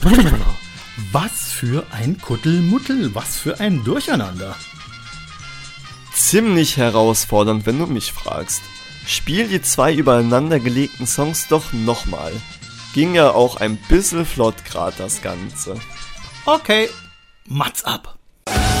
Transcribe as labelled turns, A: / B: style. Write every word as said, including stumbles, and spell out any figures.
A: Was für ein Kuddelmuddel, was für ein Durcheinander.
B: Ziemlich herausfordernd, wenn du mich fragst. Spiel die zwei übereinander gelegten Songs doch nochmal. Ging ja auch ein bisschen flott grad das Ganze.
A: Okay, Mats ab.